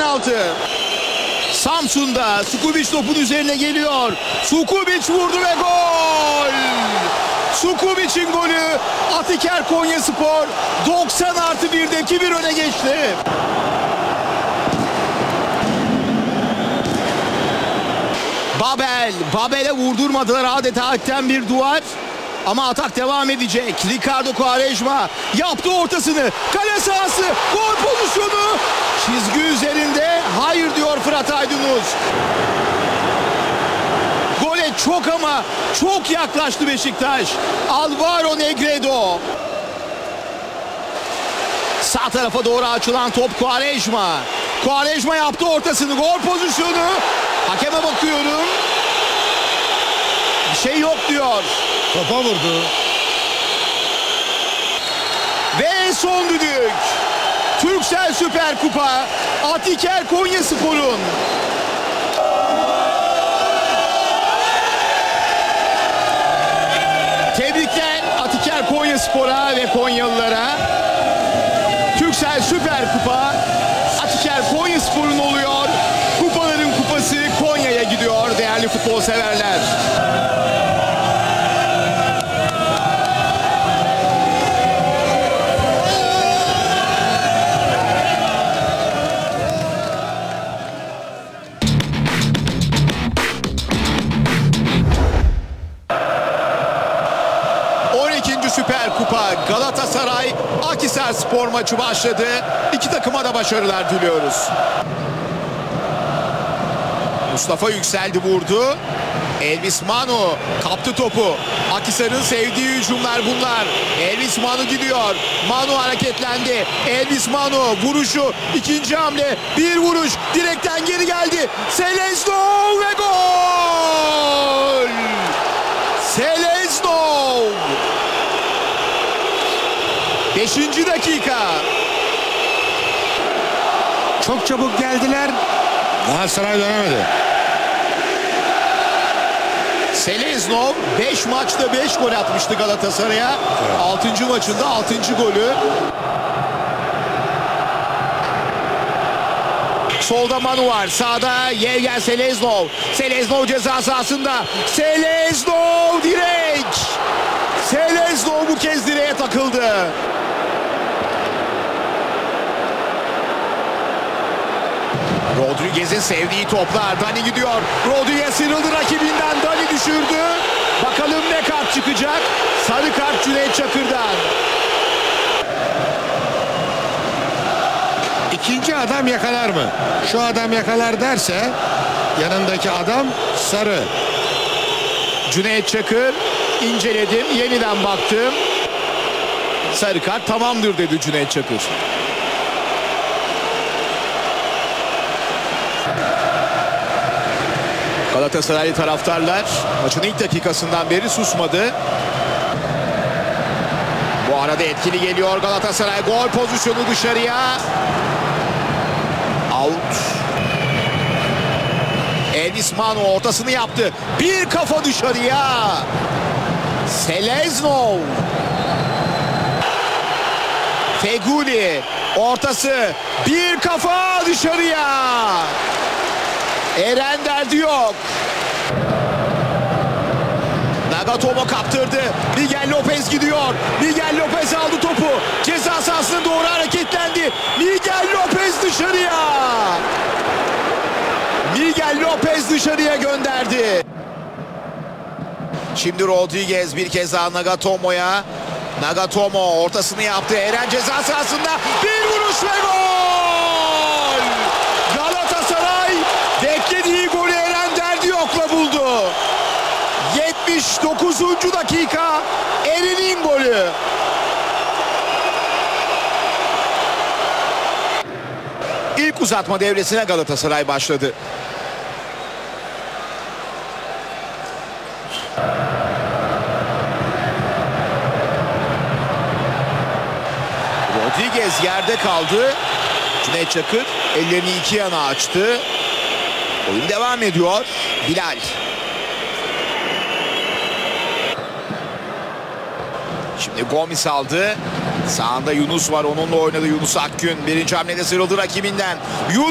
penaltı. Samsun'da Sukubic topun üzerine geliyor. Sukubic vurdu ve gol. Sukubic'in golü. Atiker Konyaspor 90+1'de 2-1 öne geçti. Babel'e vurdurmadılar, adeta hakten bir duvar. Ama atak devam edecek. Ricardo Quaresma yaptı ortasını. Kale sahası, gol pozisyonu. Çizgi üzerinde hayır diyor Fırat Aydınus. Gole çok ama çok yaklaştı Beşiktaş. Alvaro Negredo. Sağ tarafa doğru açılan top Quaresma. Quaresma yaptı ortasını, gol pozisyonu. Hakeme bakıyorum. Bir şey yok diyor. Topa vurdu. Ve son düdük. Türksel Süper Kupa. Atiker Konyaspor'un. Tebrikler Atiker Konyaspor'a ve Konyalılara. Türksel Süper Kupa Atiker Konyaspor'un oluyor. Kupaların kupası Konya'ya gidiyor değerli futbol severler. Süper Kupa Galatasaray Akhisarspor maçı başladı. İki takıma da başarılar diliyoruz. Mustafa yükseldi, vurdu. Elvis Manu kaptı topu. Akhisar'ın sevdiği hücumlar bunlar. Elvis Manu gidiyor. Manu hareketlendi. Elvis Manu vuruşu. İkinci hamle. Bir vuruş. Direkten geri geldi. Seleznov ve gol! Seleznov! 5. dakika. Çok çabuk geldiler. Galatasaray dönemedi. Seleznov 5 maçta 5 gol atmıştı Galatasaray'a. Evet. 6. maçında 6. golü. Solda Manu var. Sağda Yevgen Seleznov. Seleznov ceza sahasında. Seleznov direk. Seleznov bu kez direğe takıldı. Rodriguez'in sevdiği toplar. Dani gidiyor. Rodriguez sıyrıldı rakibinden. Dani düşürdü. Bakalım ne kart çıkacak. Sarı kart Cüneyt Çakır'dan. İkinci adam yakalar mı? Şu adam yakalar derse yanındaki adam sarı. Cüneyt Çakır, inceledim, yeniden baktım. Sarı kart tamamdır dedi Cüneyt Çakır. Galatasaraylı taraftarlar maçın ilk dakikasından beri susmadı. Bu arada etkili geliyor Galatasaray. Gol pozisyonu dışarıya. Out. Elvis Manu ortasını yaptı. Bir kafa dışarıya. Seleznov. Feguli ortası. Bir kafa dışarıya. Eren derdi yok. Nagatomo kaptırdı. Miguel Lopez gidiyor. Miguel Lopez aldı topu. Ceza sahasına doğru hareketlendi. Miguel Lopez dışarıya. Miguel Lopez dışarıya gönderdi. Şimdi Rodriguez bir kez daha Nagatomo'ya. Nagatomo ortasını yaptı. Eren ceza sahasında bir vuruş ve gol! Galatasaray beklediği golü Eren Derdiyok'la buldu. 79. dakika Eren'in golü. İlk uzatma devresine Galatasaray başladı. Rodriguez yerde kaldı. Cüneyt Çakır ellerini iki yana açtı. Oyun devam ediyor. Bilal. Şimdi Gomis aldı. Sağında Yunus var. Onunla oynadı Yunus Akgün. Birinci hamlede sıyrıldı rakibinden.